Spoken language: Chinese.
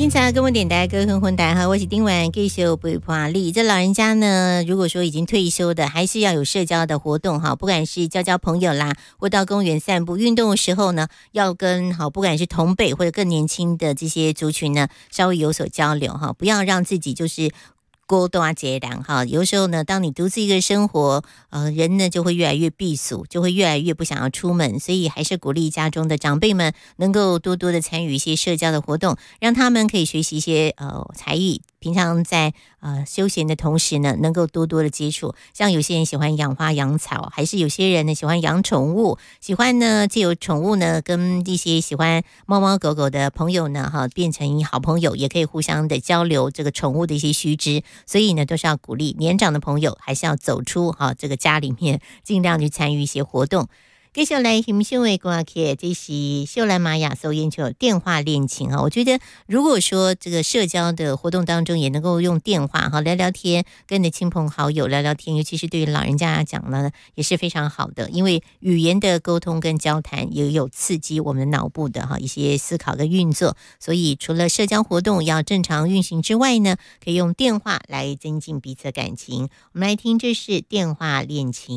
警察跟我点台歌哼混台哈，我是丁婉继续陪伴你。这老人家呢，如果说已经退休的，还是要有社交的活动哈，不管是交朋友啦，或到公园散步、运动的时候呢，要跟不管是同辈或者更年轻的这些族群呢，稍微有所交流哈，不要让自己就是孤单孑然哈，有时候呢，当你独自一个人生活，人呢就会越来越避俗，就会越来越不想要出门，所以还是鼓励家中的长辈们能够多多的参与一些社交的活动，让他们可以学习一些才艺。平常在休闲的同时呢，能够多多的接触，像有些人喜欢养花养草，还是有些人呢喜欢养宠物，喜欢呢藉由宠物呢跟一些喜欢猫猫狗狗的朋友呢变成好朋友，也可以互相的交流这个宠物的一些须知，所以呢都是要鼓励年长的朋友还是要走出这个家里面，尽量去参与一些活动。接下来欣赏的歌曲，这是秀兰玛雅所演唱的电话恋情我觉得如果说这个社交的活动当中也能够用电话聊聊天，跟你的亲朋好友聊聊天，尤其是对于老人家来讲呢，也是非常好的，因为语言的沟通跟交谈也有刺激我们脑部的一些思考跟运作，所以除了社交活动要正常运行之外呢，可以用电话来增进彼此的感情。我们来听，这是电话恋情。